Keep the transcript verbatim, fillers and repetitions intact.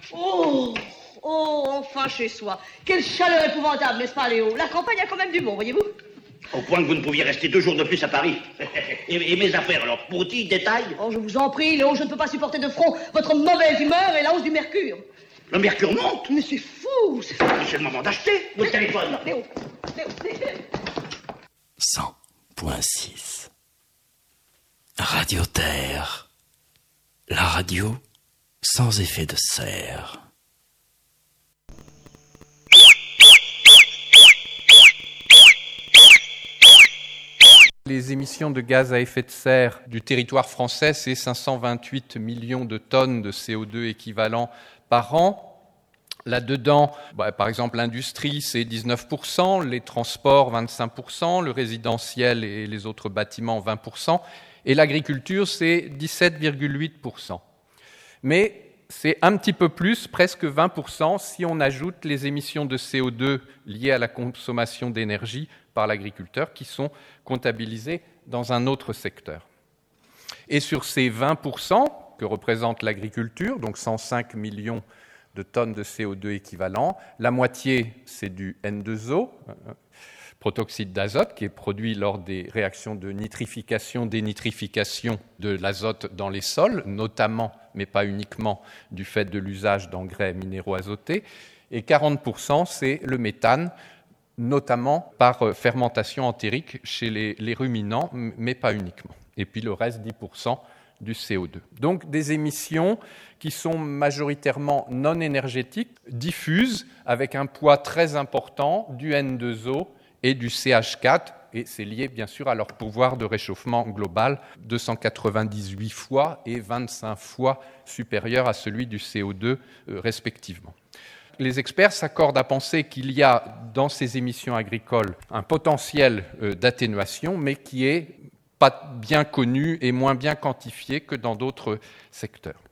Oh, oh, enfin chez soi. Quelle chaleur épouvantable, n'est-ce pas, Léo? La campagne a quand même du bon, voyez-vous? Au point que vous ne pouviez rester deux jours de plus à Paris. et, et mes affaires, alors, petit détail? Oh, je vous en prie, Léo, je ne peux pas supporter de front votre mauvaise humeur et la hausse du mercure. Le mercure monte? Mais c'est fou, c'est fou. C'est le moment d'acheter votre téléphone. Léo, Léo, Léo. cent point six Radio Terre. La radio sans effet de serre. Les émissions de gaz à effet de serre du territoire français, c'est cinq cent vingt-huit millions de tonnes de C O deux équivalent par an. Là-dedans, bah, par exemple, l'industrie, c'est dix-neuf pour cent, les transports, vingt-cinq pour cent, le résidentiel et les autres bâtiments, vingt pour cent, et l'agriculture, c'est dix-sept virgule huit pour cent. Mais c'est un petit peu plus, presque vingt pour cent, si on ajoute les émissions de C O deux liées à la consommation d'énergie par l'agriculteur, qui sont comptabilisées dans un autre secteur. Et sur ces vingt pour cent que représente l'agriculture, donc cent cinq millions de tonnes de C O deux équivalent, la moitié, c'est du N deux O, protoxyde d'azote, qui est produit lors des réactions de nitrification, dénitrification de l'azote dans les sols, notamment, mais pas uniquement, du fait de l'usage d'engrais minéraux azotés. Et quarante pour cent, c'est le méthane, notamment par fermentation entérique chez les, les ruminants, mais pas uniquement. Et puis le reste, dix pour cent, du C O deux. Donc des émissions qui sont majoritairement non énergétiques, diffuses, avec un poids très important du N deux O et du C H quatre, et c'est lié bien sûr à leur pouvoir de réchauffement global, deux cent quatre-vingt-dix-huit fois et vingt-cinq fois supérieur à celui du C O deux euh, respectivement. Les experts s'accordent à penser qu'il y a dans ces émissions agricoles un potentiel euh, d'atténuation, mais qui est pas bien connu et moins bien quantifié que dans d'autres secteurs.